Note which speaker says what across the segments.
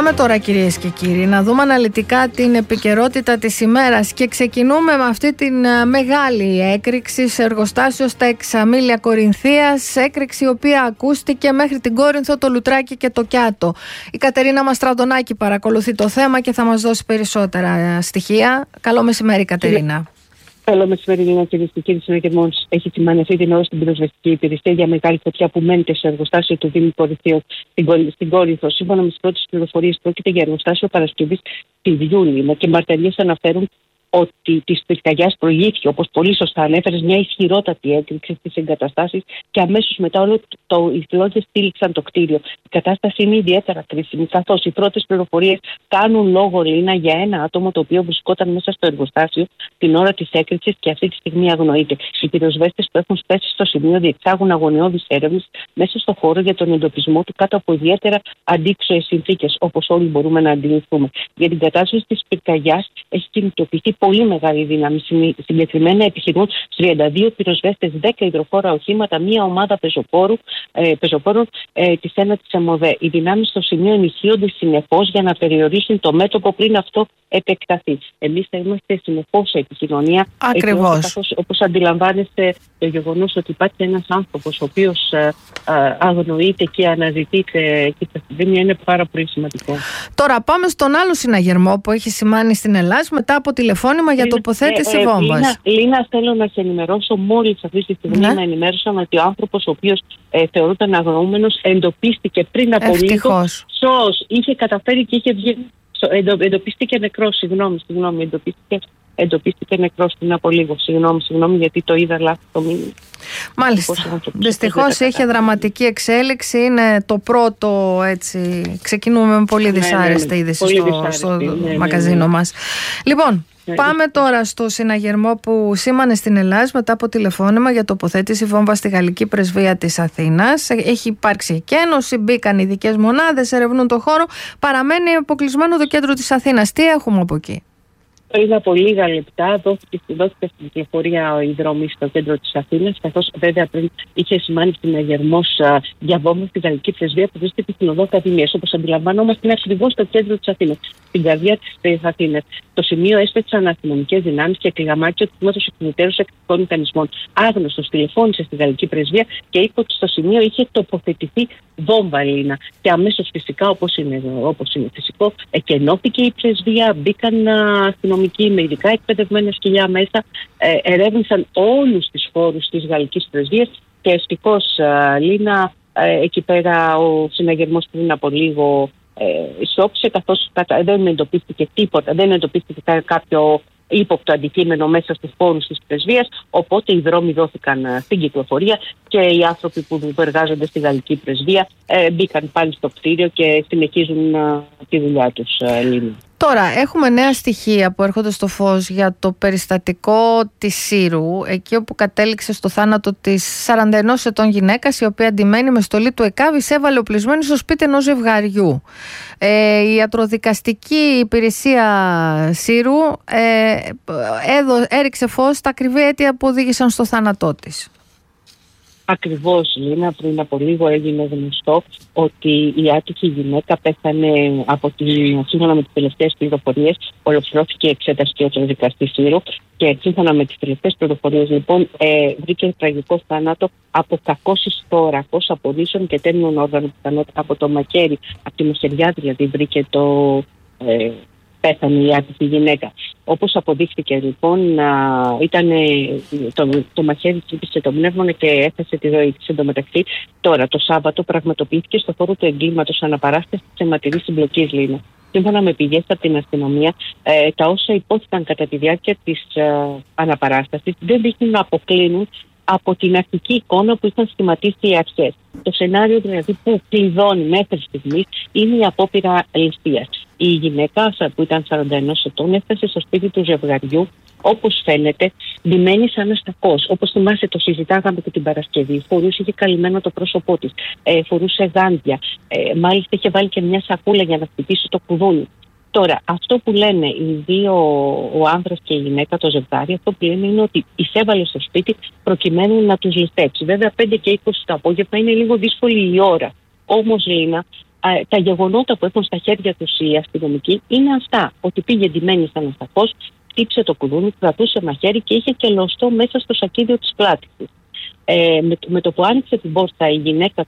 Speaker 1: Πάμε τώρα, κυρίες και κύριοι, να δούμε αναλυτικά την επικαιρότητα της ημέρας και ξεκινούμε με αυτή την μεγάλη έκρηξη σε εργοστάσιο στα Εξαμήλια Κορινθίας, έκρηξη η οποία ακούστηκε μέχρι την Κόρινθο, το Λουτράκι και το Κιάτο. Η Κατερίνα Μαστραντονάκη παρακολουθεί το θέμα και θα μας δώσει περισσότερα στοιχεία. Καλό μεσημέρι, Κατερίνα.
Speaker 2: Καλό μεσημέρι, Λίνα, κυρίες και κύριοι. Συναγερμός έχει σημάνει αυτή την ώρα στην πυροσβεστική υπηρεσία για μεγάλη φωτιά που μένεται στο εργοστάσιο του Δήμου Κορινθίου στην Κόρινθο. Σύμφωνα με τις πρώτες πληροφορίες, πρόκειται για εργοστάσιο παρασκευής τυριού, Λίνα, και μαρτυρίες αναφέρουν ότι τη πυρκαγιά προηγήθηκε, όπως πολύ σωστά ανέφερες, μια ισχυρότατη έκρηξη στις εγκαταστάσεις και αμέσως μετά οι φλόγες στήλιξαν το κτίριο. Η κατάσταση είναι ιδιαίτερα κρίσιμη, καθώς οι πρώτες πληροφορίες κάνουν λόγο, Λίνα, για ένα άτομο το οποίο βρισκόταν μέσα στο εργοστάσιο την ώρα της έκρηξης και αυτή τη στιγμή αγνοείται. Οι πυροσβέστες που έχουν φτάσει στο σημείο διεξάγουν αγωνιώδεις έρευνες μέσα στο χώρο για τον εντοπισμό του κάτω από ιδιαίτερα αντίξωες συνθήκες, όπως όλοι μπορούμε να αντιληφθούμε. Για την κατάσταση της πυρκαγιάς έχει κινητοποιηθεί πολύ μεγάλη δύναμη. Συγκεκριμένα επιχειρούν 32 πυροσβέστες, 10 υδροφόρα οχήματα, μία ομάδα πεζοπόρων της ένατης ΕΜΟΔΕ. Οι δυνάμεις στο σημείο ενισχύονται συνεχώς για να περιορίσουν το μέτωπο πριν αυτό επεκταθεί. Εμείς θα είμαστε συνεχώς σε επικοινωνία.
Speaker 1: Ακριβώς.
Speaker 2: Καθώς, όπως αντιλαμβάνεστε, το γεγονός ότι υπάρχει ένας άνθρωπος ο οποίος αγνοείται και αναζητείται και τα σημεία είναι πάρα πολύ σημαντικό.
Speaker 1: Τώρα πάμε στον άλλο συναγερμό που έχει σημάνει στην Ελλάδα μετά από τηλεφώνημα για τοποθέτηση βόμβας.
Speaker 2: Λίνα, θέλω να σε ενημερώσω. Μόλις αυτή τη στιγμή με ενημέρωσαν ότι ο άνθρωπος ο οποίος θεωρούταν αγνοούμενος εντοπίστηκε πριν από λίγο. Είχε καταφέρει και είχε βγει. Εντοπίστηκε νεκρός, συγγνώμη. Εντοπίστηκε νεκρός πριν από λίγο. Συγγνώμη, γιατί το είδα λάθος το μήνυμα.
Speaker 1: Μάλιστα. Δυστυχώς είχε δραματική εξέλιξη. Είναι το πρώτο, έτσι. Ξεκινούμε με πολύ δυσάρεστη είδηση στο μαγαζίνο μας. Λοιπόν, πάμε τώρα στο συναγερμό που σήμανε στην Ελλάδα μετά από τηλεφώνημα για τοποθέτηση βόμβα στη Γαλλική Πρεσβεία της Αθήνας. Έχει υπάρξει εκένωση, μπήκαν ειδικές μονάδες, ερευνούν το χώρο. Παραμένει αποκλεισμένο το κέντρο της Αθήνας. Τι έχουμε από εκεί?
Speaker 2: Πριν από λίγα λεπτά δόθηκε στην κυκλοφορία η δρομή στο κέντρο της Αθήνας, καθώς βέβαια πριν είχε σημάνει συναγερμός για βόμβα στη Γαλλική Πρεσβεία που βρίσκεται στην οδό Ακαδημίας. Όπως αντιλαμβανόμαστε, είναι ακριβώς στο κέντρο της Αθήνας, στην καρδιά της Αθήνας. Το σημείο έσπευσαν αστυνομικές δυνάμεις και κλιγαμάκια του τμήματος εκκινητέρους εκτικών μηχανισμών. Άγνωστος τηλεφώνησε στη Γαλλική Πρεσβεία και είπε ότι στο σημείο είχε τοποθετηθεί βόμβα, Λίνα. Και αμέσως φυσικά, όπως είναι φυσικό, εκενώθηκε η πρεσβεία, μπήκαν αστυνομικοί με ειδικά εκπαιδευμένα σκυλιά μέσα, ερεύνησαν όλους τους χώρους της Γαλλικής Πρεσβείας και ευτυχώς, Λίνα, εκεί πέρα ο συναγερμός πριν από λίγο σώπησε, καθώς δεν εντοπίστηκε τίποτα, δεν εντοπίστηκε κάποιο ύποπτο αντικείμενο μέσα στους χώρους της πρεσβείας, οπότε οι δρόμοι δόθηκαν στην κυκλοφορία και οι άνθρωποι που εργάζονται στη Γαλλική Πρεσβεία μπήκαν πάλι στο κτίριο και συνεχίζουν τη δουλειά τους, Λίνα.
Speaker 1: Τώρα έχουμε νέα στοιχεία που έρχονται στο φως για το περιστατικό της Σύρου, εκεί όπου κατέληξε στο θάνατο της 41 ετών γυναίκας, η οποία αντιμένη με στολή του ΕΚΑΒ εισέβαλε οπλισμένη στο σπίτι ενός ζευγαριού. Η ιατροδικαστική υπηρεσία Σύρου έριξε φως στα ακριβή αίτια που οδήγησαν στο θάνατό της.
Speaker 2: Ακριβώς, Λίνα, πριν από λίγο έγινε γνωστό ότι η άτυχη γυναίκα πέθανε σύμφωνα με τις τελευταίες πληροφορίες. Ολοκληρώθηκε η εξέταση του ιατροδικαστή Σύρου και σύμφωνα με τις τελευταίες πληροφορίες, λοιπόν, βρήκε τραγικό θάνατο από κακώς ιστόρακος, από νήσων και τέμνων όργανων, από το μακέρι, από τη μοχαιριά δηλαδή βρήκε πέθανε η άτυχη γυναίκα. Όπως αποδείχθηκε, λοιπόν, το μαχαίρι χτύπησε το πνεύμονα και έφτασε τη ζωή της. Εντωμεταξύ, τώρα το Σάββατο πραγματοποιήθηκε στο χώρο του εγκλήματος αναπαράσταση της αιματηρής συμπλοκής, Λίνα. Σύμφωνα με πηγές από την αστυνομία, τα όσα υπόθηκαν κατά τη διάρκεια της αναπαράστασης δεν δείχνουν να αποκλίνουν από την αρχική εικόνα που είχαν σχηματίσει οι αρχές. Το σενάριο δηλαδή που κλειδώνει μέχρι στιγμής είναι η απόπειρα ληστείας. Η γυναίκα που ήταν 41 ετών έφτασε στο σπίτι του ζευγαριού, όπως φαίνεται, ντυμένη σαν αστακός. Όπως θυμάσαι, το συζητάγαμε και την Παρασκευή. Είχε καλυμμένο το πρόσωπό της, φορούσε γάντια, μάλιστα είχε βάλει και μια σακούλα για να χτυπήσει το κουδούνι. Τώρα, αυτό που λένε οι δύο, ο άνδρας και η γυναίκα, το ζευγάρι, αυτό που λένε είναι ότι εισέβαλε στο σπίτι προκειμένου να τους ληστέψει. Βέβαια, 5 και 20 το απόγευμα είναι λίγο δύσκολη η ώρα. Όμως, Λίνα, τα γεγονότα που έχουν στα χέρια τους οι αστυνομικοί είναι αυτά. Ότι πήγε ντυμένη σαν αστακός, χτύπησε το κουδούνι, κρατούσε μαχαίρι και είχε και λωστό μέσα στο σακίδιο της πλάτης της. Με το που άνοιξε την πόρτα η γυναίκα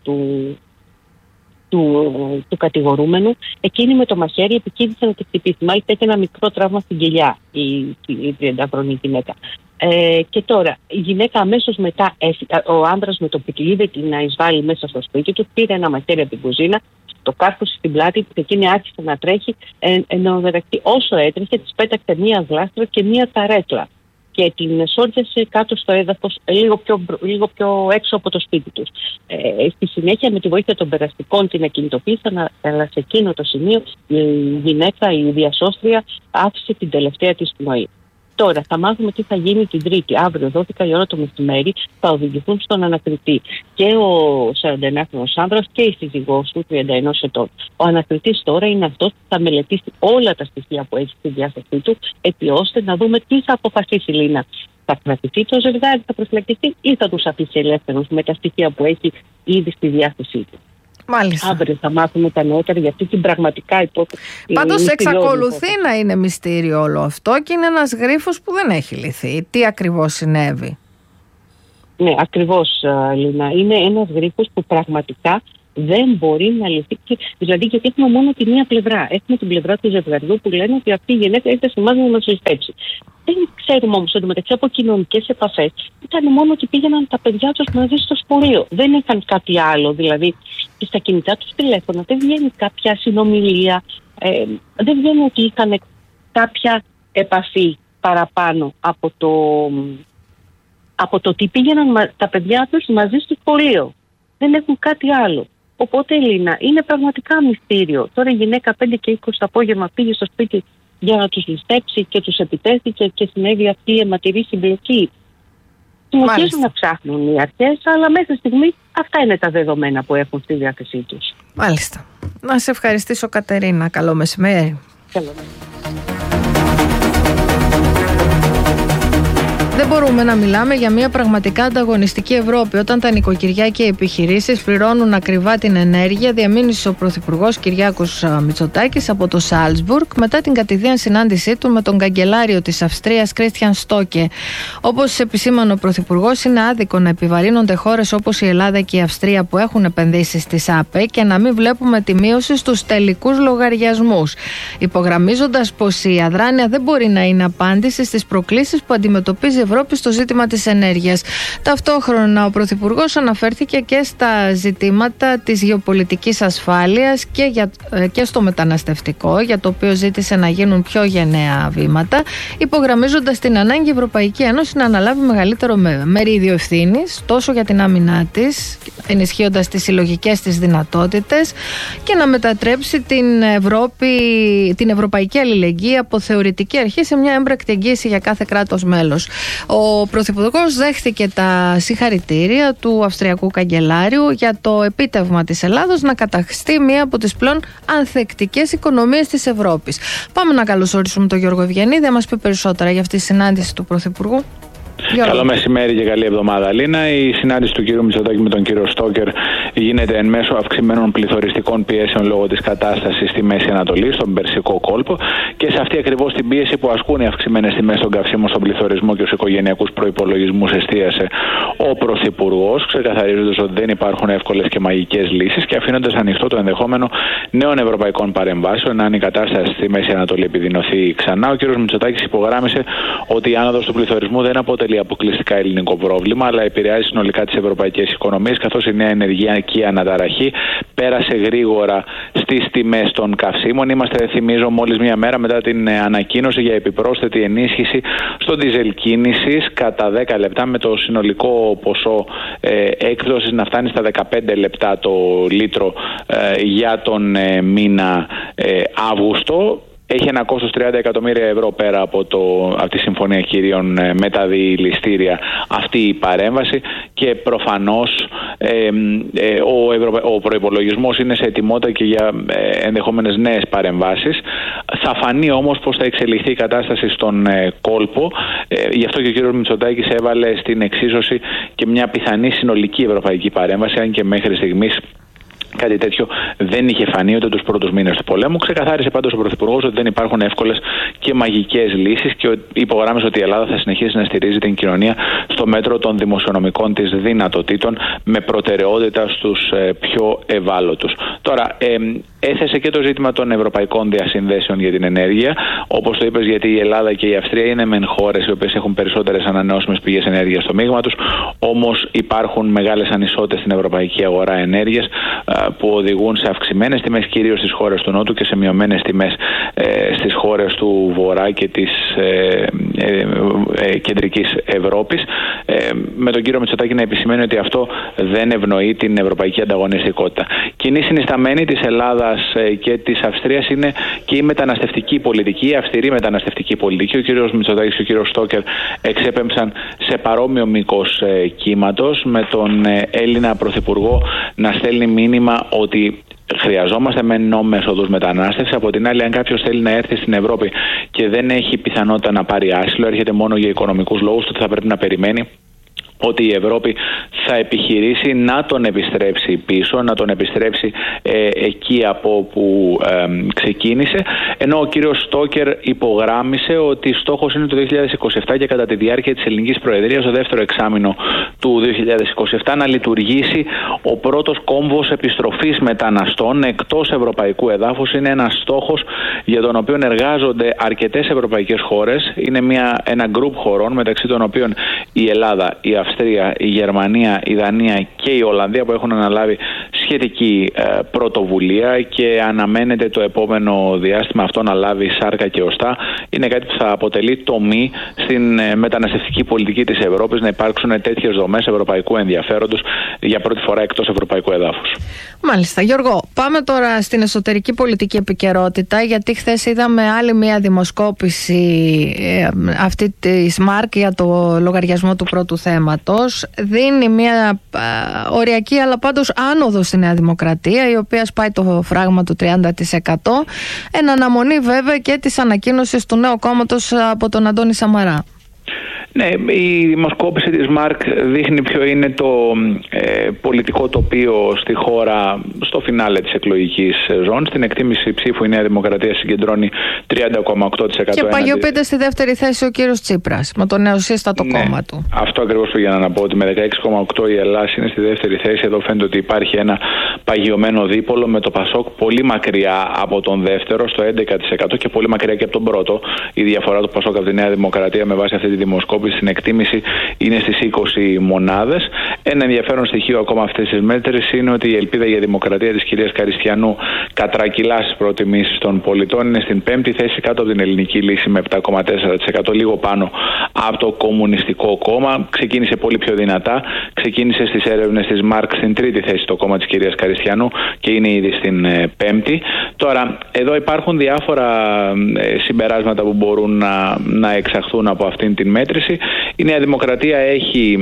Speaker 2: του κατηγορούμενου, εκείνη με το μαχαίρι επικίνδυνε να τη χτυπήσει. Μάλιστα έχει ένα μικρό τραύμα στην κοιλιά η 30χρονη γυναίκα. Και τώρα η γυναίκα αμέσως μετά, ο άντρας με το που τη είδε να εισβάλλει μέσα στο σπίτι του, πήρε ένα μαχαίρι από την κουζίνα, το κάρφωσε στην πλάτη του και εκείνη άρχισε να τρέχει. Ενώ όσο έτρεχε, της πέταξε μία γλάστρα και μία καρέκλα και την σόρτιασε κάτω στο έδαφος, λίγο πιο έξω από το σπίτι τους. Στη συνέχεια, με τη βοήθεια των περαστικών, την ακινητοποίησαν, αλλά σε εκείνο το σημείο η γυναίκα, η διασώστρια, άφησε την τελευταία της πνοή. Τώρα θα μάθουμε τι θα γίνει την Τρίτη. Αύριο, 12 η ώρα το μεσημέρι, θα οδηγηθούν στον ανακριτή και ο 49χρονος άνδρας και η σύζυγός του, 31 ετών. Ο ανακριτής τώρα είναι αυτός που θα μελετήσει όλα τα στοιχεία που έχει στη διάθεσή του, έτσι ώστε να δούμε τι θα αποφασίσει, Λίνα. Θα κρατηθεί το ζευγάρι, θα προσφυλακιστεί ή θα τους αφήσει ελεύθερους με τα στοιχεία που έχει ήδη στη διάθεσή του.
Speaker 1: Μάλιστα.
Speaker 2: Αύριο θα μάθουμε τα νεότερα για αυτή την πραγματικά υπόθεση.
Speaker 1: Πάντως εξακολουθεί να είναι μυστήριο όλο αυτό και είναι ένας γρίφος που δεν έχει λυθεί. Τι ακριβώς συνέβη?
Speaker 2: Ναι, ακριβώς, Λίνα. Είναι ένας γρίφος που πραγματικά δεν μπορεί να λυθεί. Δηλαδή, γιατί έχουμε μόνο τη μία πλευρά. Έχουμε την πλευρά του ζευγαριού που λένε ότι αυτή η γυναίκα ήρθε σε εμάς να μας ληστέψει. Δεν ξέρουμε όμως ότι μεταξύ από κοινωνικές επαφές ήταν μόνο ότι πήγαιναν τα παιδιά τους μαζί στο σχολείο. Δεν είχαν κάτι άλλο. Δηλαδή, και στα κινητά τους τηλέφωνα δεν βγαίνει κάποια συνομιλία. Δεν βγαίνει ότι είχαν κάποια επαφή παραπάνω από το ότι πήγαιναν τα παιδιά τους μαζί στο σχολείο. Δεν έχουν κάτι άλλο. Οπότε, Ελίνα, είναι πραγματικά μυστήριο. Τώρα η γυναίκα 5 και 20 το απόγευμα πήγε στο σπίτι για να τους ληστέψει και τους επιτέθηκε και συνέβη αυτή η αιματηρή συμπλοκή. Συνεχίζουν να ψάχνουν οι αρχές, αλλά μέχρι στιγμή αυτά είναι τα δεδομένα που έχουν στη διάθεσή τους.
Speaker 1: Μάλιστα. Να σε ευχαριστήσω, Κατερίνα. Καλό μεσημέρι.
Speaker 2: Καλό μεσημέρι.
Speaker 1: Δεν μπορούμε να μιλάμε για μια πραγματικά ανταγωνιστική Ευρώπη όταν τα νοικοκυριά και οι επιχειρήσεις πληρώνουν ακριβά την ενέργεια, διαμήνυσε ο Πρωθυπουργός Κυριάκος Μητσοτάκης από το Σάλτσμπουργκ μετά την κατηδίαν συνάντησή του με τον καγκελάριο της Αυστρίας Κρίστιαν Στόκε. Όπως επισήμανε ο Πρωθυπουργός, είναι άδικο να επιβαρύνονται χώρες όπως η Ελλάδα και η Αυστρία που έχουν επενδύσει στις ΑΠΕ και να μην βλέπουμε τη μείωση στους τελικούς λογαριασμούς. Υπογραμμίζοντας πως η αδράνεια δεν μπορεί να είναι απάντηση στις προκλήσεις που αντιμετωπίζει Ευρώπη στο ζήτημα της ενέργειας. Ταυτόχρονα ο Πρωθυπουργός αναφέρθηκε και στα ζητήματα της γεωπολιτικής ασφάλειας και στο μεταναστευτικό, για το οποίο ζήτησε να γίνουν πιο γενναία βήματα, υπογραμμίζοντας την ανάγκη η Ευρωπαϊκή Ένωση να αναλάβει μεγαλύτερο μερίδιο ευθύνης τόσο για την άμυνά της, ενισχύοντας τις συλλογικές της δυνατότητες, και να μετατρέψει την ευρωπαϊκή αλληλεγγύη από θεωρητική αρχή σε μια έμπρακτη εγγύηση για κάθε κράτος μέλος. Ο Πρωθυπουργός δέχθηκε τα συγχαρητήρια του Αυστριακού Καγκελάριου για το επίτευγμα της Ελλάδος να καταστεί μία από τις πλέον ανθεκτικές οικονομίες της Ευρώπης. Πάμε να καλωσορίσουμε τον Γιώργο Ευγενίδη, να μας πει περισσότερα για αυτή τη συνάντηση του Πρωθυπουργού.
Speaker 3: Καλό μεσημέρι και καλή εβδομάδα, Λίνα. Η συνάντηση του κ. Μητσοτάκη με τον κ. Στόκερ γίνεται εν μέσω αυξημένων πληθωριστικών πιέσεων λόγω της κατάστασης στη Μέση Ανατολή, στον Περσικό κόλπο, και σε αυτή ακριβώς την πίεση που ασκούν οι αυξημένες τιμές των καυσίμων στον πληθωρισμό και στους οικογενειακούς προϋπολογισμούς εστίασε ο Πρωθυπουργός, ξεκαθαρίζοντας ότι δεν υπάρχουν εύκολες και μαγικές λύσεις και αφήνοντας ανοιχτό το ενδεχόμενο νέων ευρωπαϊκών παρεμβάσεων αν η κατάσταση στη Μέση Ανατολή επιδεινωθεί ξανά. Ο κ. Μητσοτάκης υπογράμμισε ότι η άνοδος του πληθωρισμού δεν αποτελεί αποκλειστικά ελληνικό πρόβλημα, αλλά επηρεάζει συνολικά τις ευρωπαϊκές οικονομίες, καθώς η νέα ενεργειακή αναταραχή πέρασε γρήγορα στις τιμές των καυσίμων. Είμαστε, θυμίζω, μόλις μία μέρα μετά την ανακοίνωση για επιπρόσθετη ενίσχυση στο ντίζελ κίνησης κατά 10 λεπτά, με το συνολικό ποσό έκπτωσης να φτάνει στα 15 λεπτά το λίτρο για τον μήνα Αύγουστο. Έχει ένα κόστος 30 εκατομμύρια ευρώ πέρα από τη Συμφωνία Κυρίων με τα διηληστήρια αυτή η παρέμβαση, και προφανώς ο προϋπολογισμός είναι σε ετοιμότητα και για ενδεχόμενες νέες παρεμβάσεις. Θα φανεί όμως πώς θα εξελιχθεί η κατάσταση στον κόλπο. Γι' αυτό και ο κ. Μητσοτάκης έβαλε στην εξίσωση και μια πιθανή συνολική ευρωπαϊκή παρέμβαση, αν και μέχρι στιγμής Κάτι τέτοιο δεν είχε φανεί ούτε τους πρώτους μήνες του πολέμου. Ξεκαθάρισε πάντως ο Πρωθυπουργός ότι δεν υπάρχουν εύκολες και μαγικές λύσεις και υπογράμμισε ότι η Ελλάδα θα συνεχίσει να στηρίζει την κοινωνία στο μέτρο των δημοσιονομικών της δυνατοτήτων με προτεραιότητα στους πιο ευάλωτους. Τώρα, έθεσε και το ζήτημα των ευρωπαϊκών διασυνδέσεων για την ενέργεια. Όπως το είπες, γιατί η Ελλάδα και η Αυστρία είναι μεν χώρες οι οποίες έχουν περισσότερες ανανεώσιμες πηγές ενέργειας στο μείγμα τους, όμως υπάρχουν μεγάλες ανισότητες στην ευρωπαϊκή αγορά ενέργειας που οδηγούν σε αυξημένες τιμές κυρίως στις χώρες του Νότου και σε μειωμένες τιμές στις χώρες του Βορρά και της κεντρικής Ευρώπης. Με τον κύριο Μητσοτάκη να επισημαίνει ότι αυτό δεν ευνοεί την ευρωπαϊκή ανταγωνιστικότητα. Κοινή συνισταμένη της Ελλάδας και της Αυστρίας είναι και η μεταναστευτική πολιτική, η αυστηρή μεταναστευτική πολιτική. Ο κύριος Μητσοτάκης και ο κύριος Στόκερ εξέπεμψαν σε παρόμοιο μήκος κύματος, με τον Έλληνα Πρωθυπουργό να στέλνει μήνυμα ότι χρειαζόμαστε με νόμιμες οδούς μετανάστευση. Από την άλλη, αν κάποιος θέλει να έρθει στην Ευρώπη και δεν έχει πιθανότητα να πάρει άσυλο, έρχεται μόνο για οικονομικούς λόγους, τότε θα πρέπει να περιμένει ότι η Ευρώπη θα επιχειρήσει να τον επιστρέψει πίσω, να τον επιστρέψει εκεί από όπου ξεκίνησε, ενώ ο κύριος Στόκερ υπογράμμισε ότι στόχος είναι το 2027 και κατά τη διάρκεια της ελληνικής προεδρίας, το δεύτερο εξάμηνο του 2027, να λειτουργήσει ο πρώτος κόμβος επιστροφής μεταναστών εκτός ευρωπαϊκού εδάφους. Είναι ένας στόχος για τον οποίο εργάζονται αρκετές ευρωπαϊκές χώρες. Είναι ένα γκρουπ χωρών, μεταξύ των οποίων η Ελλάδα, η Αυστρία, η Γερμανία, η Δανία και η Ολλανδία, που έχουν αναλάβει σχετική πρωτοβουλία και αναμένεται το επόμενο διάστημα αυτό να λάβει σάρκα και οστά. Είναι κάτι που θα αποτελεί τομή στην μεταναστευτική πολιτική της Ευρώπης, να υπάρξουν τέτοιες δομές ευρωπαϊκού ενδιαφέροντος για πρώτη φορά εκτός ευρωπαϊκού εδάφους.
Speaker 1: Μάλιστα. Γιώργο, πάμε τώρα στην εσωτερική πολιτική επικαιρότητα, γιατί χθες είδαμε άλλη μια δημοσκόπηση αυτή της ΜΑΡΚ για το λογαριασμό του πρώτου θέματος. Δίνει μια οριακή αλλά πάντως άνοδο στη Νέα Δημοκρατία, η οποία σπάει το φράγμα του 30%, εν αναμονή βέβαια και της ανακοίνωσης του νέου κόμματος από τον Αντώνη Σαμαρά.
Speaker 3: Ναι, η δημοσκόπηση της ΜΑΡΚ δείχνει ποιο είναι το πολιτικό τοπίο στη χώρα στο φινάλε της εκλογικής ζώνης. Στην εκτίμηση ψήφου η Νέα Δημοκρατία συγκεντρώνει 30,8%.
Speaker 1: Και παγιοποιείται στη δεύτερη θέση ο κύριος Τσίπρας, με το νεοσύστατο κόμμα του.
Speaker 3: Αυτό ακριβώς πήγαινα να πω, ότι με 16,8% η Ελλάδα είναι στη δεύτερη θέση. Εδώ φαίνεται ότι υπάρχει ένα παγιωμένο δίπολο, με το Πασόκ πολύ μακριά από τον δεύτερο, στο 11%, και πολύ μακριά και από τον πρώτο. Η διαφορά του Πασόκ από τη Νέα Δημοκρατία με βάση αυτή τη δημοσκόπηση στην εκτίμηση είναι στις 20 μονάδες. Ένα ενδιαφέρον στοιχείο ακόμα αυτής της μέτρησης είναι ότι η ελπίδα για δημοκρατία της κυρίας Καριστιανού κατρακυλά στις προτιμήσεις των πολιτών. Είναι στην 5η θέση, κάτω από την Ελληνική Λύση με 7,4%, λίγο πάνω από το Κομμουνιστικό Κόμμα. Ξεκίνησε πολύ πιο δυνατά. Ξεκίνησε στις έρευνες της ΜΑΡΚ στην 3η θέση το κόμμα της κυρίας Καριστιανού και είναι ήδη στην 5η. Τώρα, εδώ υπάρχουν διάφορα συμπεράσματα που μπορούν να εξαχθούν από αυτήν την μέτρηση. Η Νέα Δημοκρατία έχει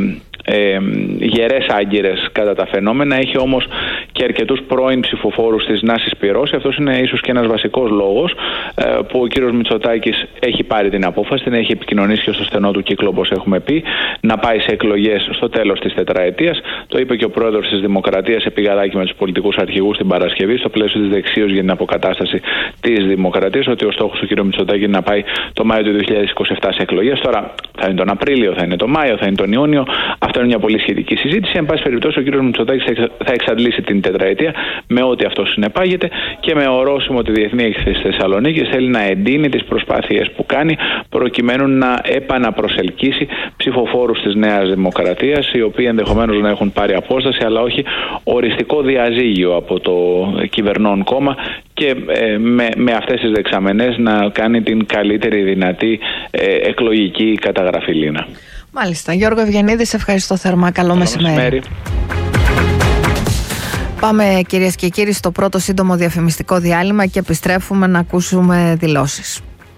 Speaker 3: γερές άγκυρες κατά τα φαινόμενα, έχει όμως και αρκετούς πρώην ψηφοφόρους της να συσπυρώσει. Αυτός είναι ίσως και ένας βασικός λόγος που ο κύριος Μητσοτάκης έχει πάρει την απόφαση, την έχει επικοινωνήσει και στο στενό του κύκλο, όπως έχουμε πει, να πάει σε εκλογές στο τέλος της τετραετίας. Το είπε και ο πρόεδρος της Δημοκρατίας σε πηγαδάκι με τους πολιτικούς αρχηγούς την Παρασκευή, στο πλαίσιο της δεξίωσης για την αποκατάσταση της Δημοκρατίας, ότι ο στόχος του κύριου Μητσοτάκη είναι να πάει το Μάιο του 2027 σε εκλογές. Τώρα θα είναι τον Απρίλιο, θα είναι τον Μάιο, θα είναι τον Ιούνιο. Αυτό είναι μια πολύ σχετική συζήτηση. Εν πάση περιπτώσει, ο κύριος Μητσοτάκης θα εξαντλήσει την τετραετία με ό,τι αυτό συνεπάγεται και με ορόσημο τη Διεθνή Έκθεση Θεσσαλονίκης. Θέλει να εντείνει τις προσπάθειες που κάνει προκειμένου να επαναπροσελκύσει ψηφοφόρους της Νέας Δημοκρατίας, οι οποίοι ενδεχομένως να έχουν πάρει απόσταση, αλλά όχι οριστικό διαζύγιο από το κυβερνών κόμμα, και με αυτές τις δεξαμενές να κάνει την καλύτερη δυνατή εκλογική καταγραφή, Λίνα.
Speaker 1: Μάλιστα. Γιώργο Ευγενίδη, σε ευχαριστώ θερμά. Καλό μεσημέρι. Πάμε, κυρίες και κύριοι, στο πρώτο σύντομο διαφημιστικό διάλειμμα και επιστρέφουμε να ακούσουμε δηλώσεις.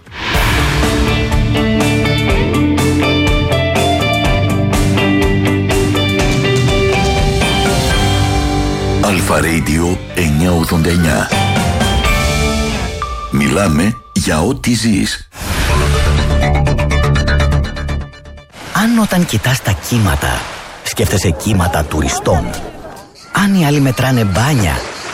Speaker 4: Αλφα Radio 989. Μιλάμε για ό,τι ζεις.
Speaker 5: Αν όταν κοιτάς τα κύματα, σκέφτεσαι κύματα τουριστών. Αν οι άλλοι μετράνε μπάνια,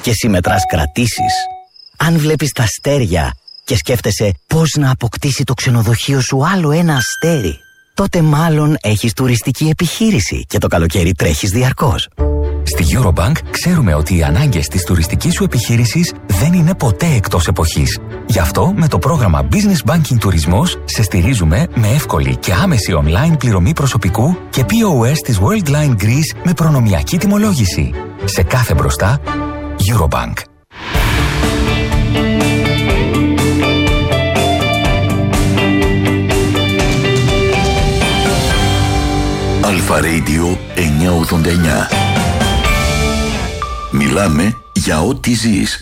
Speaker 5: Και εσύ μετράς κρατήσεις. Αν βλέπεις τα αστέρια και σκέφτεσαι πώς να αποκτήσει το ξενοδοχείο σου άλλο ένα αστέρι, τότε μάλλον έχεις τουριστική επιχείρηση και το καλοκαίρι τρέχεις διαρκώς.
Speaker 6: Στη Eurobank ξέρουμε ότι οι ανάγκες της τουριστικής σου επιχείρησης δεν είναι ποτέ εκτός εποχής. Γι' αυτό με το πρόγραμμα Business Banking Τουρισμός σε στηρίζουμε με εύκολη και άμεση online πληρωμή προσωπικού και POS της Worldline Greece με προνομιακή τιμολόγηση. Σε κάθε μπροστά, Eurobank.
Speaker 4: Αλφα Radio 989. Μιλάμε για ό,τι ζεις.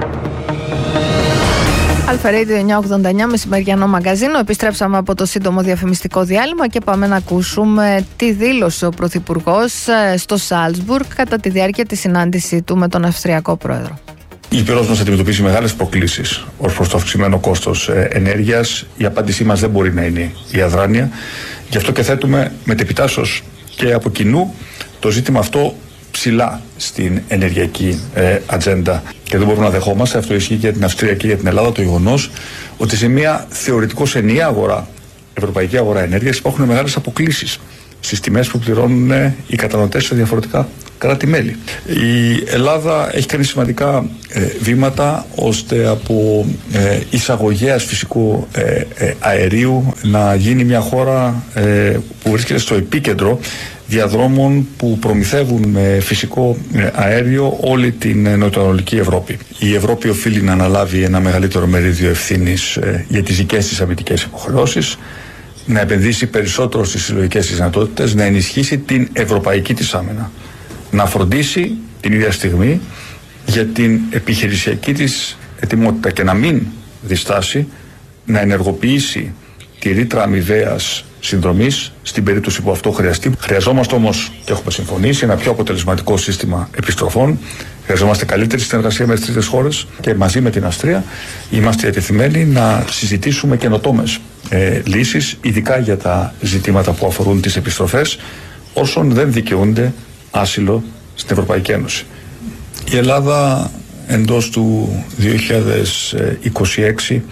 Speaker 1: Αλφα Radio 989, μεσημεριανό μαγκαζίνο. Επιστρέψαμε από το σύντομο διαφημιστικό διάλειμμα και πάμε να ακούσουμε τι δήλωσε ο Πρωθυπουργός στο Σάλτσμπουργκ κατά τη διάρκεια της συνάντησή του με τον Αυστριακό Πρόεδρο.
Speaker 7: Η Ήπειρος μας αντιμετωπίσει μεγάλες προκλήσεις ως προς το αυξημένο κόστος ενέργειας. Η απάντησή μας δεν μπορεί να είναι η αδράνεια. Γι' αυτό και θέτουμε μετεπιτάσσως και από κοινού το ζήτημα αυτό ψηλά στην ενεργειακή ατζέντα. Και δεν μπορούμε να δεχόμαστε, αυτό ισχύει και για την Αυστρία και για την Ελλάδα, το γεγονός ότι σε μια θεωρητικώς ενιαία αγορά, ευρωπαϊκή αγορά ενέργειας, υπάρχουν μεγάλες αποκλίσεις στις τιμές που πληρώνουν οι καταναλωτές σε διαφορετικά κράτη-μέλη. Η Ελλάδα έχει κάνει σημαντικά βήματα ώστε από εισαγωγέας φυσικού αερίου να γίνει μια χώρα που βρίσκεται στο επίκεντρο διαδρόμων που προμηθεύουν με φυσικό αέριο όλη την νοτιοανατολική Ευρώπη. Η Ευρώπη οφείλει να αναλάβει ένα μεγαλύτερο μερίδιο ευθύνης για τις δικές της αμυντικές υποχρεώσεις, να επενδύσει περισσότερο στις συλλογικές της δυνατότητες, να ενισχύσει την ευρωπαϊκή της άμυνα, να φροντίσει την ίδια στιγμή για την επιχειρησιακή της ετοιμότητα και να μην διστάσει να ενεργοποιήσει τη ρήτρα αμοιβαίας συνδρομής στην περίπτωση που αυτό χρειαστεί. Χρειαζόμαστε όμως, και έχουμε συμφωνήσει, ένα πιο αποτελεσματικό σύστημα επιστροφών. Χρειαζόμαστε καλύτερη συνεργασία με τις τρίτες χώρες και μαζί με την Αυστρία είμαστε διατεθειμένοι να συζητήσουμε καινοτόμες λύσεις, ειδικά για τα ζητήματα που αφορούν τις επιστροφές όσων δεν δικαιούνται άσυλο στην Ευρωπαϊκή Ένωση. Η Ελλάδα εντός του 2026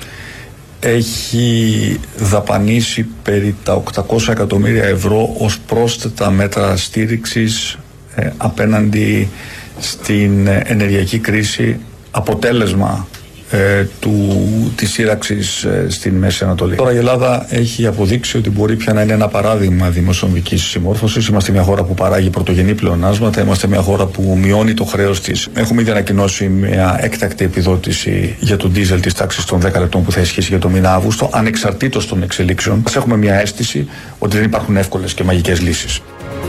Speaker 7: έχει δαπανίσει περί τα 800 εκατομμύρια ευρώ ως πρόσθετα μέτρα στήριξης απέναντι στην ενεργειακή κρίση, αποτέλεσμα της σύραξης στην Μέση Ανατολή. Τώρα η Ελλάδα έχει αποδείξει ότι μπορεί πια να είναι ένα παράδειγμα δημοσιονομικής συμμόρφωσης. Είμαστε μια χώρα που παράγει πρωτογενή πλεονάσματα, είμαστε μια χώρα που μειώνει το χρέος της. Έχουμε ήδη ανακοινώσει μια έκτακτη επιδότηση για τον ντίζελ της τάξης των 10 λεπτών που θα ισχύσει για το μήνα Αύγουστο, ανεξαρτήτως των εξελίξεων. Έχουμε μια αίσθηση ότι δεν υπάρχουν εύκολες και μαγικές λύσεις.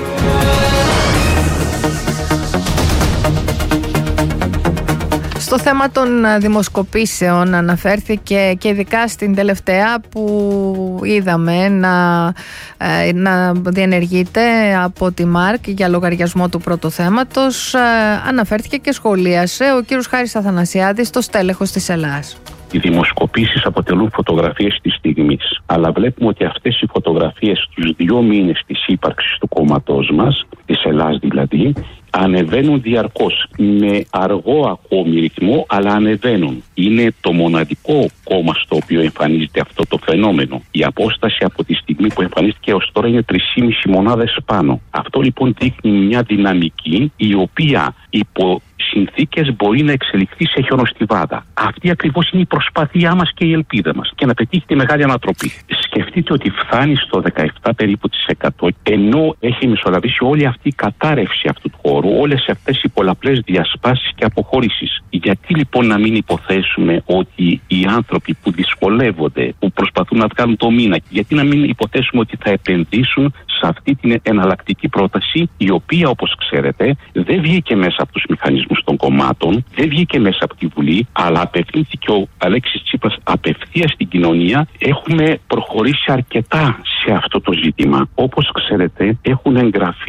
Speaker 1: Στο θέμα των δημοσκοπήσεων αναφέρθηκε και ειδικά στην τελευταία που είδαμε να διενεργείται από τη ΜΑΡΚ για λογαριασμό του πρώτου θέματος. Αναφέρθηκε και σχολίασε ο κύριος Χάρης Αθανασιάδης, το στέλεχος της Ελλάς.
Speaker 8: Οι δημοσκοπήσεις αποτελούν φωτογραφίες της στιγμής, αλλά βλέπουμε ότι αυτές οι φωτογραφίες στους 2 μήνες της ύπαρξης του κόμματός μας, της Ελλάς δηλαδή, ανεβαίνουν διαρκώς με αργό ακόμη ρυθμό, αλλά ανεβαίνουν. Είναι το μοναδικό κόμμα στο οποίο εμφανίζεται αυτό το φαινόμενο. Η απόσταση από τη στιγμή που εμφανίστηκε ως τώρα είναι 3,5 μονάδες πάνω. Αυτό λοιπόν δείχνει μια δυναμική η οποία υπό συνθήκες μπορεί να εξελιχθεί σε χιονοστιβάδα. Αυτή ακριβώς είναι η προσπάθειά μας και η ελπίδα μας και να πετύχει τη μεγάλη ανατροπή. Σκεφτείτε ότι φτάνει στο 17 περίπου της 100, ενώ έχει μεσολαβήσει όλη αυτή η κατάρρευση αυτού του χώρου, όλες αυτές οι πολλαπλές διασπάσεις και αποχωρήσεις. Γιατί λοιπόν να μην υποθέσουμε ότι οι άνθρωποι που δυσκολεύονται, που προσπαθούν να βγάλουν το μήνα, γιατί να μην υποθέσουμε ότι θα επενδύσουν σε αυτή την εναλλακτική πρόταση, η οποία όπως ξέρετε δεν βγήκε μέσα από τους μηχανισμούς των κομμάτων, δεν βγήκε μέσα από τη Βουλή, αλλά απευθύνθηκε ο Αλέξης Τσίπρας απευθείας στην κοινωνία. Έχουμε προχωρήσει αρκετά σε αυτό το ζήτημα. Όπως ξέρετε, έχουν εγγραφεί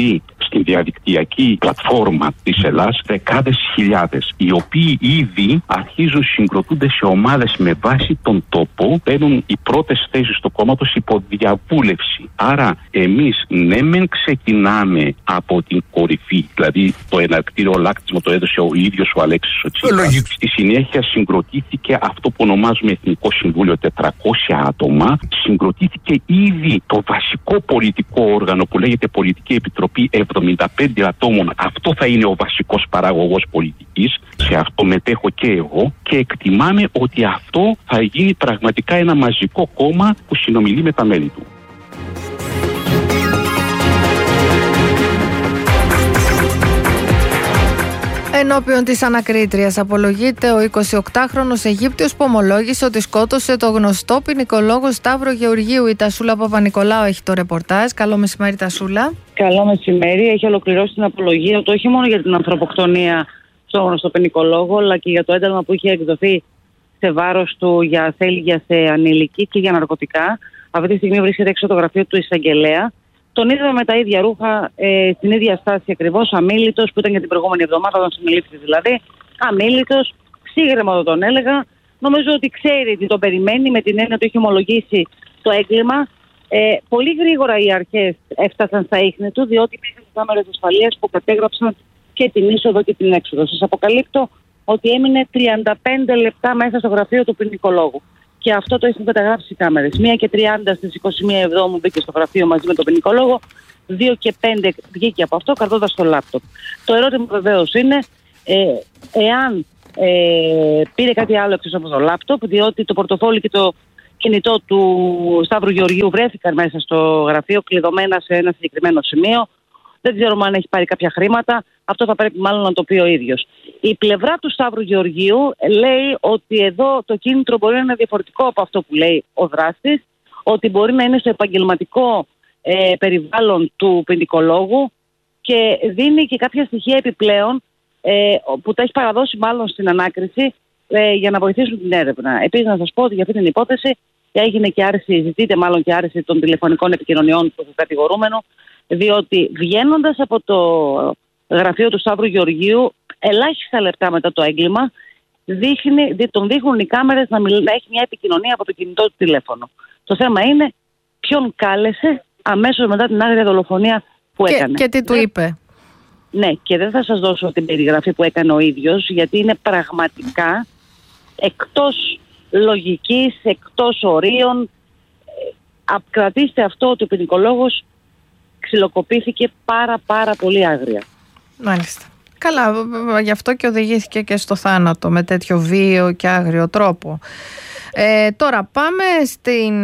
Speaker 8: στην διαδικτυακή πλατφόρμα της Ελλάς δεκάδες χιλιάδες, οι οποίοι ήδη αρχίζουν συγκροτούνται σε ομάδες με βάση τον τόπο, παίρνουν οι πρώτες θέσεις του κόμματος υπό διαβούλευση. Άρα εμείς ναι μεν ξεκινάμε από την κορυφή, δηλαδή το εναρκτήριο λάκτισμα το έδωσε ο ίδιος ο Αλέξης ο Τσίπρας. Στη συνέχεια συγκροτήθηκε αυτό που ονομάζουμε Εθνικό Συμβούλιο, 400 άτομα. Συγκροτήθηκε ήδη το βασικό πολιτικό όργανο που λέγεται Πολιτική Επιτροπή 75 ατόμων. Αυτό θα είναι ο βασικός παραγωγός πολιτικής. Σε αυτό μετέχω και εγώ και εκτιμάμε ότι αυτό θα γίνει πραγματικά ένα μαζικό κόμμα που συνομιλεί με τα μέλη του.
Speaker 1: Ενώπιον της ανακρίτριας απολογείται ο 28χρονος Αιγύπτιος που ομολόγησε ότι σκότωσε το γνωστό ποινικολόγο Σταύρο Γεωργίου. Η Τασούλα Παπα-Νικολάου έχει το ρεπορτάζ. Καλό μεσημέρι, Τασούλα.
Speaker 2: Καλό μεσημέρι. Έχει ολοκληρώσει την απολογία του όχι μόνο για την ανθρωποκτονία στο γνωστό ποινικολόγο, αλλά και για το ένταλμα που είχε εκδοθεί σε βάρος του για ασέλγεια σε ανήλικη και για ναρκωτικά. Αυτή τη στιγμή βρίσκεται έξω το γραφείο του εισαγγελέα. Τον είδαμε με τα ίδια ρούχα, στην ίδια στάση ακριβώς, αμίλητος, που ήταν για την προηγούμενη εβδομάδα, όταν συνελήφθη δηλαδή. Αμίλητος, ψύχρεμα τον έλεγα. Νομίζω ότι ξέρει τι τον περιμένει, με την έννοια ότι έχει ομολογήσει το έγκλημα. Πολύ γρήγορα οι αρχές έφτασαν στα ίχνη του, διότι υπήρχαν κάμερες ασφαλείας που κατέγραψαν και την είσοδο και την έξοδο. Σας αποκαλύπτω ότι έμεινε 35 λεπτά μέσα στο γραφείο του ποινικολόγου. Και αυτό το έχουν καταγράψει οι κάμερες. 1:30 στις 21 Εβδόμου μπήκε στο γραφείο μαζί με τον ποινικολόγο. 2:05 βγήκε από αυτό κρατώντας το λάπτοπ. Το ερώτημα βεβαίως είναι εάν πήρε κάτι άλλο εκτός από το λάπτοπ, διότι το πορτοφόλι και το κινητό του Σταύρου Γεωργίου βρέθηκαν μέσα στο γραφείο, κλειδωμένα σε ένα συγκεκριμένο σημείο. Δεν ξέρουμε αν έχει πάρει κάποια χρήματα. Αυτό θα πρέπει μάλλον να το πει ο ίδιος. Η πλευρά του Σταύρου Γεωργίου λέει ότι εδώ το κίνητρο μπορεί να είναι διαφορετικό από αυτό που λέει ο δράστης, ότι μπορεί να είναι στο επαγγελματικό περιβάλλον του ποινικολόγου και δίνει και κάποια στοιχεία επιπλέον που τα έχει παραδώσει μάλλον στην ανάκριση για να βοηθήσουν την έρευνα. Επίσης να σας πω ότι για αυτή την υπόθεση έγινε και άρση, ζητείται μάλλον και άρση των τηλεφωνικών επικοινωνιών του κατηγορούμενου, διότι βγαίνοντας από το γραφείο του Σταύρου Γεωργίου ελάχιστα λεπτά μετά το έγκλημα τον δείχνουν οι κάμερες να έχει μια επικοινωνία από το κινητό του τηλέφωνο. Το θέμα είναι ποιον κάλεσε αμέσως μετά την άγρια δολοφονία που έκανε.
Speaker 1: Και τι του είπε.
Speaker 2: Ναι, και δεν θα σας δώσω την περιγραφή που έκανε ο ίδιος, γιατί είναι πραγματικά εκτός λογικής, εκτός ορίων. Κρατήστε αυτό ότι ο ποινικολόγος ξυλοκοπήθηκε πάρα πολύ άγρια.
Speaker 1: Μάλιστα. Καλά, γι' αυτό και οδηγήθηκε και στο θάνατο με τέτοιο βίαιο και άγριο τρόπο. Τώρα πάμε στην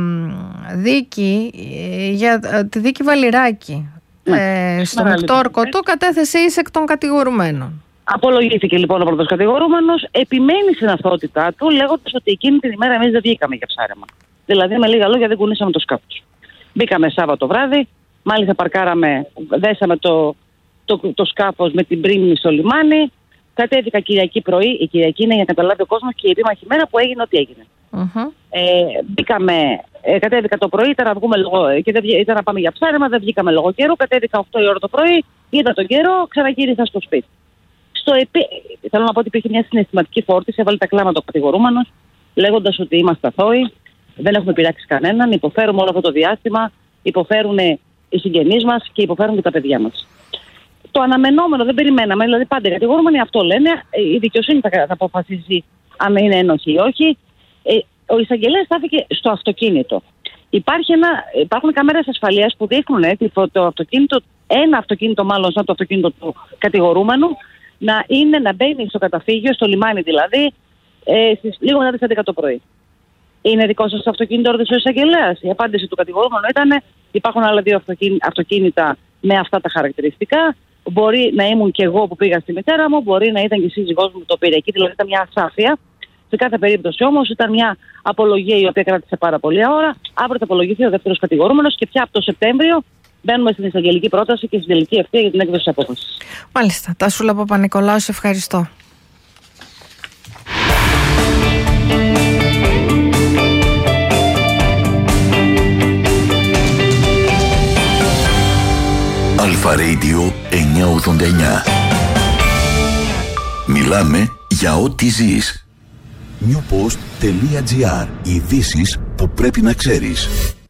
Speaker 1: δίκη, για τη δίκη Βαλιράκη. Στον Βικτόρ Κωτό κατέθεσε ίσεκ των κατηγορουμένων.
Speaker 2: Απολογήθηκε λοιπόν ο πρώτος κατηγορούμενος, επιμένει στην αυτότητά του, λέγοντας ότι εκείνη την ημέρα εμείς δεν βγήκαμε για ψάρεμα. Δηλαδή, με λίγα λόγια, δεν κουνήσαμε το σκάφος. Μπήκαμε Σάββατο βράδυ, μάλιστα δέσαμε το σκάφος με την πρίμνη στο λιμάνι. Κατέβηκα Κυριακή πρωί. Η Κυριακή είναι, για να καταλάβει ο κόσμος, και η επίμαχη μέρα που έγινε ό,τι έγινε. Κατέβηκα το πρωί, ήταν να πάμε για ψάρεμα, δεν βγήκαμε λόγω καιρού. Κατέβηκα 8 η ώρα το πρωί, είδα τον καιρό, ξαναγύρισα στο σπίτι. Θέλω να πω ότι υπήρχε μια συναισθηματική φόρτιση, έβαλε τα κλάματα ο κατηγορούμενος, λέγοντας ότι είμαστε αθώοι, δεν έχουμε πειράξει κανέναν, υποφέρουμε όλο αυτό το διάστημα, υποφέρουν οι συγγενείς μας και υποφέρουν και τα παιδιά μας. Το αναμενόμενο δεν περιμέναμε, δηλαδή πάντα οι κατηγορούμενοι αυτό λένε, η δικαιοσύνη θα αποφασίσει αν είναι ένοχοι ή όχι. Ο εισαγγελέας στάθηκε στο αυτοκίνητο. Υπάρχουν κάμερες ασφαλείας που δείχνουν ένα αυτοκίνητο μάλλον σαν το αυτοκίνητο του κατηγορούμενου να μπαίνει στο καταφύγιο, στο λιμάνι δηλαδή, λίγο μετά τις 11 το πρωί. Είναι δικό σας αυτοκίνητο, ρώτησε ο εισαγγελέας. Η απάντηση του κατηγορούμενου ήταν: υπάρχουν άλλα 2 αυτοκίνητα με αυτά τα χαρακτηριστικά. Μπορεί να ήμουν και εγώ που πήγα στη μητέρα μου, μπορεί να ήταν και η σύζυγός μου που το πήρε εκεί, δηλαδή ήταν μια ασάφεια. Σε κάθε περίπτωση όμως ήταν μια απολογία η οποία κράτησε πάρα πολλή ώρα. Αύριο θα απολογηθεί ο δεύτερος κατηγορούμενος και πια από το Σεπτέμβριο μπαίνουμε στην εισαγγελική πρόταση και στην τελική ευθεία για την έκδοση της απόφασης.
Speaker 1: Μάλιστα. Τασούλα Παπα-Νικολάου, σε ευχαριστώ.
Speaker 4: Αλφα Radio 989. Μιλάμε για ό,τι ζεις. newpost.gr. Ειδήσεις που πρέπει να ξέρεις.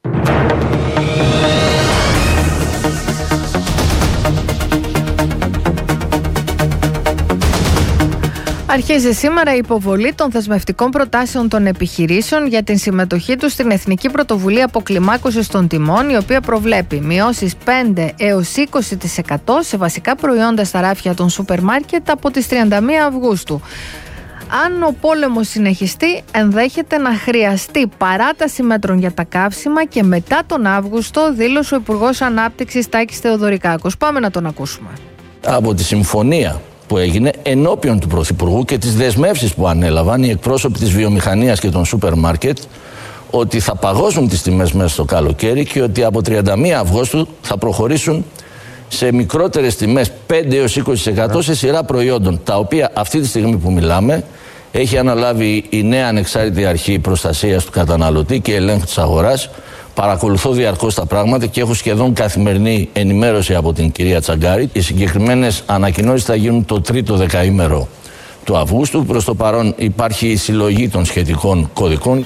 Speaker 1: Αρχίζει σήμερα η υποβολή των δεσμευτικών προτάσεων των επιχειρήσεων για την συμμετοχή τους στην Εθνική Πρωτοβουλία Αποκλιμάκωσης των Τιμών, η οποία προβλέπει μειώσεις 5 έως 20% σε βασικά προϊόντα στα ράφια των σούπερ μάρκετ από τις 31 Αυγούστου. Αν ο πόλεμος συνεχιστεί, ενδέχεται να χρειαστεί παράταση μέτρων για τα καύσιμα και μετά τον Αύγουστο, δήλωσε ο Υπουργός Ανάπτυξης Τάκης Θεοδωρικάκος. Πάμε να τον ακούσουμε.
Speaker 9: Από τη συμφωνία που έγινε ενώπιον του Πρωθυπουργού και τις δεσμεύσεις που ανέλαβαν οι εκπρόσωποι της βιομηχανίας και των σούπερ μάρκετ, ότι θα παγώσουν τις τιμές μέσα στο καλοκαίρι και ότι από 31 Αυγούστου θα προχωρήσουν σε μικρότερες τιμές 5 έως 20% σε σειρά προϊόντων, τα οποία αυτή τη στιγμή που μιλάμε έχει αναλάβει η νέα ανεξάρτητη αρχή προστασίας του καταναλωτή και ελέγχου της αγοράς. Παρακολουθώ διαρκώς τα πράγματα και έχω σχεδόν καθημερινή ενημέρωση από την κυρία Τσαγκάρη. Οι συγκεκριμένες ανακοινώσεις θα γίνουν το τρίτο δεκαήμερο του Αυγούστου. Προς το παρόν υπάρχει η συλλογή των σχετικών κωδικών.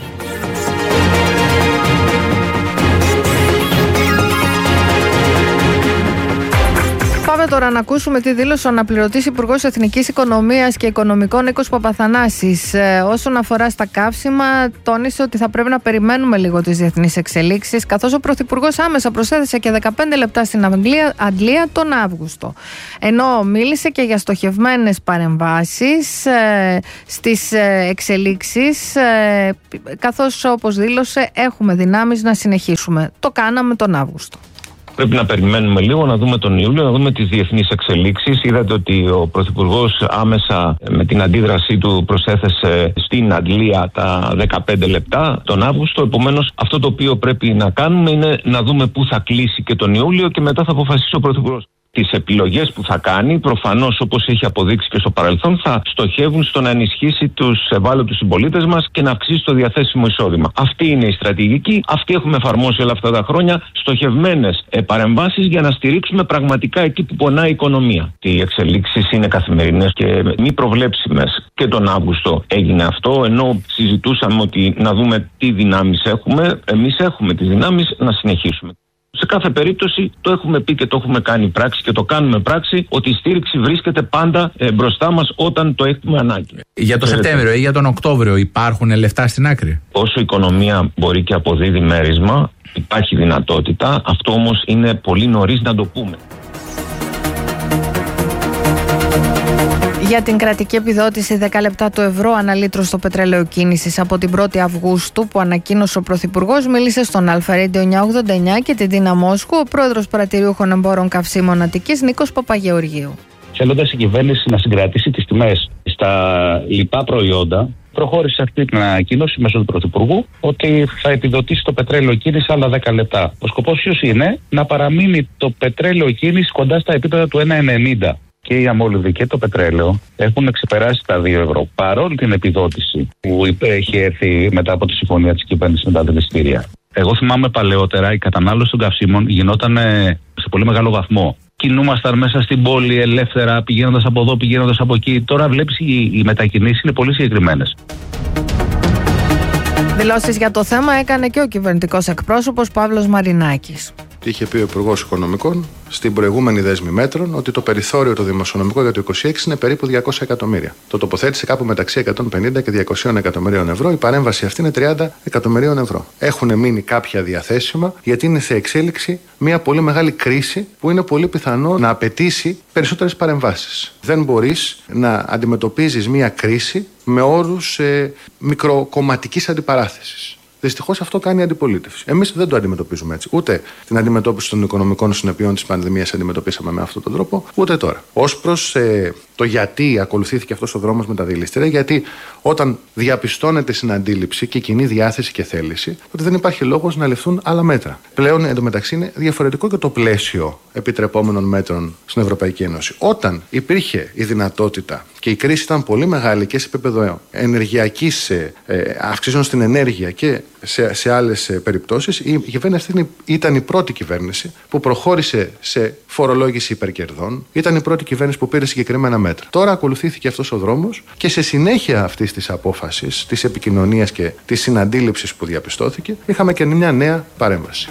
Speaker 1: Πάμε τώρα να ακούσουμε τι δήλωσε ο αναπληρωτής Υπουργός Εθνικής Οικονομίας και Οικονομικών Νίκος Παπαθανάσης. Όσον αφορά στα καύσιμα, τόνισε ότι θα πρέπει να περιμένουμε λίγο τις διεθνείς εξελίξεις, καθώς ο Πρωθυπουργός άμεσα προσέθεσε και 15 λεπτά στην Αντλία τον Αύγουστο. Ενώ μίλησε και για στοχευμένες παρεμβάσεις στις εξελίξεις, καθώς όπως δήλωσε έχουμε δυνάμεις να συνεχίσουμε. Το κάναμε τον Αύγουστο.
Speaker 10: Πρέπει να περιμένουμε λίγο, να δούμε τον Ιούλιο, να δούμε τις διεθνείς εξελίξεις. Είδατε ότι ο Πρωθυπουργός άμεσα με την αντίδρασή του προσέθεσε στην αντλία τα 15 λεπτά τον Αύγουστο. Επομένως, αυτό το οποίο πρέπει να κάνουμε είναι να δούμε πού θα κλείσει και τον Ιούλιο και μετά θα αποφασίσει ο Πρωθυπουργός. Τις επιλογές που θα κάνει, προφανώς όπως έχει αποδείξει και στο παρελθόν, θα στοχεύουν στο να ενισχύσει τους ευάλωτους συμπολίτες μας και να αυξήσει το διαθέσιμο εισόδημα. Αυτή είναι η στρατηγική, αυτή έχουμε εφαρμόσει όλα αυτά τα χρόνια, στοχευμένες παρεμβάσεις για να στηρίξουμε πραγματικά εκεί που πονάει η οικονομία. Οι εξελίξεις είναι καθημερινές και μη προβλέψιμες. Και τον Αύγουστο έγινε αυτό, ενώ συζητούσαμε ότι να δούμε τι δυνάμεις έχουμε. Εμείς έχουμε τις δυνάμεις να συνεχίσουμε. Σε κάθε περίπτωση το έχουμε πει και το έχουμε κάνει πράξη και το κάνουμε πράξη, ότι η στήριξη βρίσκεται πάντα μπροστά μας όταν το έχουμε ανάγκη.
Speaker 11: Για το Σεπτέμβριο ή για τον Οκτώβριο υπάρχουν λεφτά στην άκρη?
Speaker 10: Όσο η οικονομία μπορεί και αποδίδει μέρισμα, υπάρχει δυνατότητα. Αυτό όμως είναι πολύ νωρίς να το πούμε.
Speaker 1: Για την κρατική επιδότηση 10 λεπτά του ευρώ ανά λίτρο στο πετρέλαιο κίνησης από την 1η Αυγούστου που ανακοίνωσε ο Πρωθυπουργός, μίλησε στον Αλφα Radio 989 και την Τίνα Μόσχου ο πρόεδρος Παρατηρούχων Εμπόρων Καυσίμων Αττικής Νίκος Παπαγεωργίου.
Speaker 12: Θέλοντας η κυβέρνηση να συγκρατήσει τις τιμές στα λοιπά προϊόντα, προχώρησε αυτή την ανακοίνωση μέσω του Πρωθυπουργού ότι θα επιδοτήσει το πετρέλαιο κίνηση άλλα 10 λεπτά. Ο σκοπός ποιος είναι? Να παραμείνει το πετρέλαιο κίνηση κοντά στα επίπεδα του 1,90. Και η αμόλυβη και το πετρέλαιο έχουν ξεπεράσει τα 2 ευρώ. Παρόλη την επιδότηση που έχει έρθει μετά από τη συμφωνία της κυβέρνησης με τα δηληστήρια. Εγώ θυμάμαι παλαιότερα η κατανάλωση των καυσίμων γινόταν σε πολύ μεγάλο βαθμό. Κινούμασταν μέσα στην πόλη ελεύθερα, πηγαίνοντας από εδώ, πηγαίνοντας από εκεί. Τώρα βλέπεις οι μετακινήσεις είναι πολύ συγκεκριμένες.
Speaker 1: Δηλώσεις για το θέμα έκανε και ο κυβερνητικός εκπρόσωπος Παύλος Μαρινάκης.
Speaker 13: Είχε πει ο Υπουργός Οικονομικών στην προηγούμενη δέσμη μέτρων ότι το περιθώριο το δημοσιονομικό για το 2026 είναι περίπου 200 εκατομμύρια. Το τοποθέτησε κάπου μεταξύ 150 και 200 εκατομμυρίων ευρώ. Η παρέμβαση αυτή είναι 30 εκατομμυρίων ευρώ. Έχουν μείνει κάποια διαθέσιμα γιατί είναι σε εξέλιξη μια πολύ μεγάλη κρίση που είναι πολύ πιθανό να απαιτήσει περισσότερες παρεμβάσεις. Δεν μπορείς να αντιμετωπίζεις μια κρίση με όρους μικροκομματικής αντιπαράθεσης. Δυστυχώς αυτό κάνει η αντιπολίτευση. Εμείς δεν το αντιμετωπίζουμε έτσι. Ούτε την αντιμετώπιση των οικονομικών συνεπειών της πανδημίας αντιμετωπίσαμε με αυτόν τον τρόπο, ούτε τώρα. Ως προς Το γιατί ακολουθήθηκε αυτός ο δρόμος με τα διελιστήρια, γιατί όταν διαπιστώνεται συναντήληψη και κοινή διάθεση και θέληση, τότε δεν υπάρχει λόγος να ληφθούν άλλα μέτρα. Πλέον εντωμεταξύ είναι διαφορετικό και το πλαίσιο επιτρεπόμενων μέτρων στην Ευρωπαϊκή Ένωση. Όταν υπήρχε η δυνατότητα και η κρίση ήταν πολύ μεγάλη και σε επίπεδο ενεργειακής αυξήσεων στην ενέργεια και σε άλλες περιπτώσεις, η κυβέρνηση αυτή ήταν η πρώτη κυβέρνηση που προχώρησε σε φορολόγηση υπερκερδών, ήταν η πρώτη κυβέρνηση που πήρε συγκεκριμένα μέτρα. Τώρα ακολουθήθηκε αυτός ο δρόμος και σε συνέχεια αυτής της απόφασης, της επικοινωνίας και της συναντήληψης που διαπιστώθηκε, είχαμε και μια νέα παρέμβαση.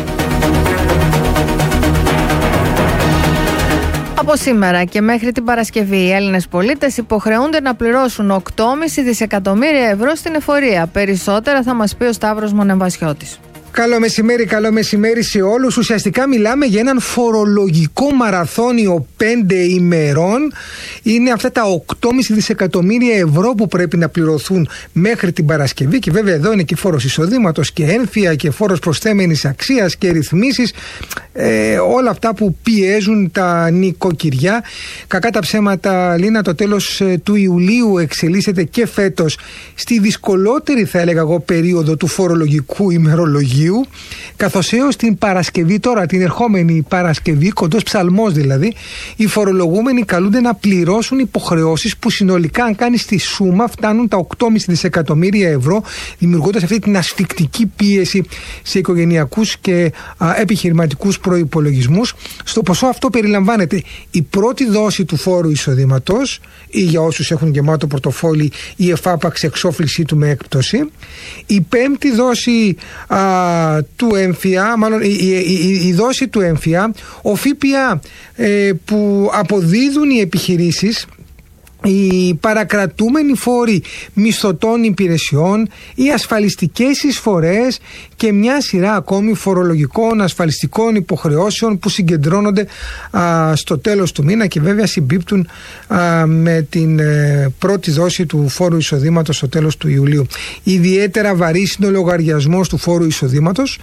Speaker 1: Από σήμερα και μέχρι την Παρασκευή, οι Έλληνες πολίτες υποχρεούνται να πληρώσουν 8,5 δισεκατομμύρια ευρώ στην εφορία. Περισσότερα θα μας πει ο Σταύρος Μονεμβασιώτης.
Speaker 14: Καλό μεσημέρι σε όλους. Ουσιαστικά μιλάμε για έναν φορολογικό μαραθώνιο 5 ημερών. Είναι αυτά τα 8,5 δισεκατομμύρια ευρώ που πρέπει να πληρωθούν μέχρι την Παρασκευή. Και βέβαια εδώ είναι και φόρος εισοδήματος και έμφυα και φόρος προσθέμενης αξίας και ρυθμίσεις. Όλα αυτά που πιέζουν τα νοικοκυριά. Κακά τα ψέματα, Λίνα, το τέλος του Ιουλίου εξελίσσεται και φέτος στη δυσκολότερη, θα έλεγα εγώ, περίοδο του φορολογικού ημερολογίου, καθώς έως την Παρασκευή, τώρα την ερχόμενη Παρασκευή, κοντός ψαλμός δηλαδή, οι φορολογούμενοι καλούνται να πληρώσουν υποχρεώσεις που συνολικά, αν κάνεις τη σούμα, φτάνουν τα 8,5 δισεκατομμύρια ευρώ, δημιουργώντας αυτή την ασφικτική πίεση σε οικογενειακούς και επιχειρηματικούς προϋπολογισμούς. Στο ποσό αυτό περιλαμβάνεται η πρώτη δόση του φόρου εισοδήματος, ή για όσους έχουν γεμάτο πορτοφόλι η εφάπαξ εξόφλησή του με έκπτωση, η πέμπτη δόση του έμφυα, μάλλον η δόση του έμφυα, ο ΦΠΑ που αποδίδουν οι επιχειρήσεις, οι παρακρατούμενοι φόροι μισθωτών υπηρεσιών, οι ασφαλιστικές εισφορές και μια σειρά ακόμη φορολογικών ασφαλιστικών υποχρεώσεων που συγκεντρώνονται στο τέλος του μήνα και βέβαια συμπίπτουν με την πρώτη δόση του φόρου εισοδήματος στο τέλος του Ιουλίου. Ιδιαίτερα βαρύς είναι ο λογαριασμός του φόρου εισοδήματος.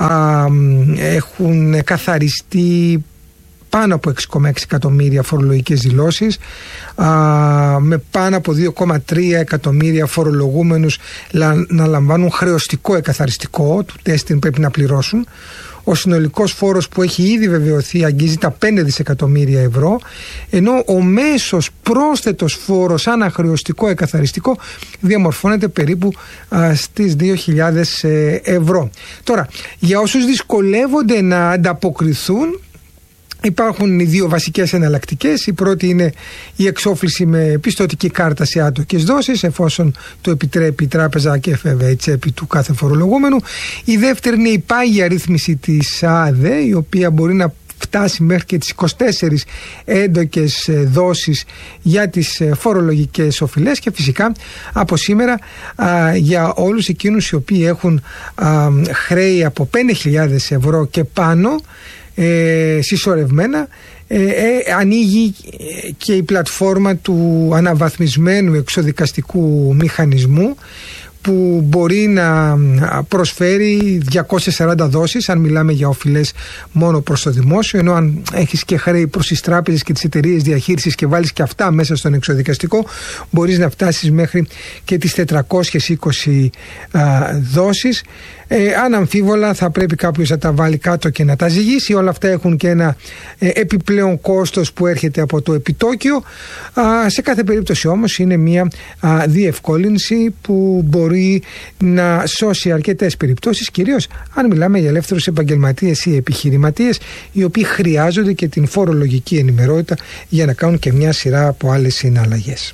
Speaker 14: Έχουν καθαριστεί πάνω από 6,6 εκατομμύρια φορολογικές δηλώσεις, με πάνω από 2,3 εκατομμύρια φορολογούμενους να λαμβάνουν χρεωστικό εκαθαριστικό, του τέστην πρέπει να πληρώσουν. Ο συνολικός φόρος που έχει ήδη βεβαιωθεί αγγίζει τα 5 δισεκατομμύρια ευρώ, ενώ ο μέσος πρόσθετος φόρος αναχρεωστικό εκαθαριστικό διαμορφώνεται περίπου στις 2.000 ευρώ. Τώρα, για όσους δυσκολεύονται να ανταποκριθούν, υπάρχουν οι δύο βασικές εναλλακτικές. Η πρώτη είναι η εξόφληση με πιστωτική κάρτα σε άτοκες δόσεις, εφόσον το επιτρέπει η τράπεζα και βέβαια η τσέπη του κάθε φορολογούμενου. Η δεύτερη είναι η πάγια ρύθμιση της ΑΔΕ, η οποία μπορεί να φτάσει μέχρι και τις 24 έντοκες δόσεις για τις φορολογικές οφειλές, και φυσικά από σήμερα για όλους εκείνους οι οποίοι έχουν χρέη από 5.000 ευρώ και πάνω συσσωρευμένα, ανοίγει και η πλατφόρμα του αναβαθμισμένου εξοδικαστικού μηχανισμού, που μπορεί να προσφέρει 240 δόσεις αν μιλάμε για οφειλές μόνο προς το δημόσιο, ενώ αν έχεις και χρέη προς τις τράπεζες και τις εταιρείες διαχείρισης και βάλεις και αυτά μέσα στον εξοδικαστικό, μπορείς να φτάσεις μέχρι και τις 420 δόσεις. Αναμφίβολα θα πρέπει κάποιος να τα βάλει κάτω και να τα ζυγίσει. Όλα αυτά έχουν και ένα επιπλέον κόστος που έρχεται από το επιτόκιο. Σε κάθε περίπτωση όμως είναι μια διευκόλυνση που μπορεί να σώσει αρκετές περιπτώσεις, κυρίως αν μιλάμε για ελεύθερους επαγγελματίες ή επιχειρηματίες, οι οποίοι χρειάζονται και την φορολογική ενημερότητα για να κάνουν και μια σειρά από άλλες συναλλαγές.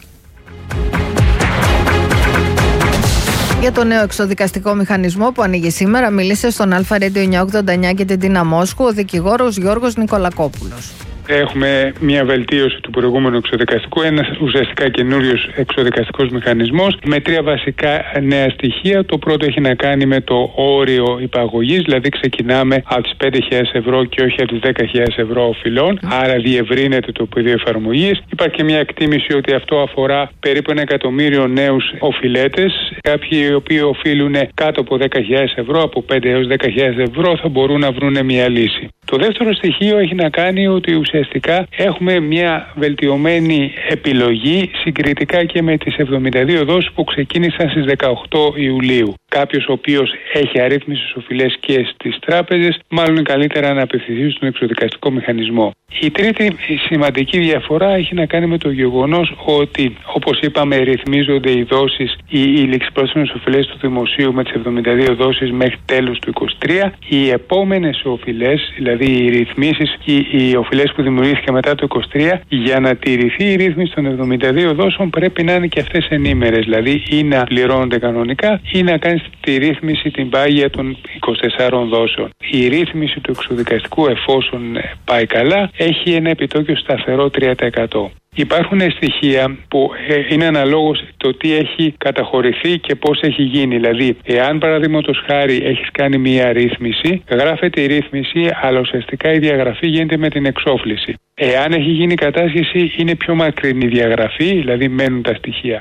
Speaker 1: Για το νέο εξοδικαστικό μηχανισμό που ανοίγει σήμερα, μίλησε στον Αλφα Radio 989 και την Τίνα Μόσχου ο δικηγόρος Γιώργος Νικολακόπουλος.
Speaker 15: Έχουμε μια βελτίωση του προηγούμενου εξοδικαστικού, ένας ουσιαστικά καινούριος εξοδικαστικός μηχανισμός με τρία βασικά νέα στοιχεία. Το πρώτο έχει να κάνει με το όριο υπαγωγής, δηλαδή ξεκινάμε από τις 5.000 ευρώ και όχι από τις 10.000 ευρώ οφειλών, άρα διευρύνεται το πεδίο εφαρμογής. Υπάρχει και μια εκτίμηση ότι αυτό αφορά περίπου 1 εκατομμύριο νέους οφειλέτες. Κάποιοι οι οποίοι οφείλουν κάτω από 10.000 ευρώ, από 5 έως 10.000 ευρώ, θα μπορούν να βρουν μια λύση. Το δεύτερο στοιχείο έχει να κάνει ότι ουσιαστικά ουσιαστικά έχουμε μια βελτιωμένη επιλογή συγκριτικά και με τις 72 δόσεις που ξεκίνησαν στις 18 Ιουλίου. Κάποιος ο οποίος έχει αρρύθμισες οφειλές και στις τράπεζες, μάλλον είναι καλύτερα να απευθυνθεί στον εξωδικαστικό μηχανισμό. Η τρίτη σημαντική διαφορά έχει να κάνει με το γεγονός ότι, όπως είπαμε, ρυθμίζονται οι δόσεις, οι ληξιπρόθεσμες οφειλές του δημοσίου με τις 72 δόσεις μέχρι τέλος του 2023. Οι επόμενες οφειλές, δηλαδή οι ρυθμίσεις και οι οφειλές που δημιουργήθηκαν μετά το 2023, για να τηρηθεί η ρύθμιση των 72 δόσεων πρέπει να είναι και αυτές ενήμερες, δηλαδή ή να πληρώνονται κανονικά ή να κάνει τη ρύθμιση την πάγια των 24 δόσεων. Η ρύθμιση του εξωδικαστικού, εφόσον πάει καλά, έχει ένα επιτόκιο σταθερό 3%. Υπάρχουν στοιχεία που είναι αναλόγως το τι έχει καταχωρηθεί και πώς έχει γίνει. Δηλαδή, εάν παραδείγματος χάρη έχεις κάνει μία ρύθμιση, γράφεται η ρύθμιση, αλλά ουσιαστικά η διαγραφή γίνεται με την εξόφληση. Εάν έχει γίνει κατάσχεση, είναι πιο μακρινή η διαγραφή, δηλαδή μένουν τα στοιχεία.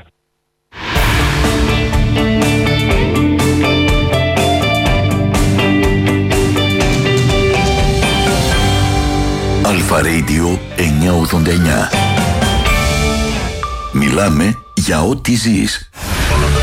Speaker 4: Αλφα Radio 989. Μιλάμε για ό,τι ζεις.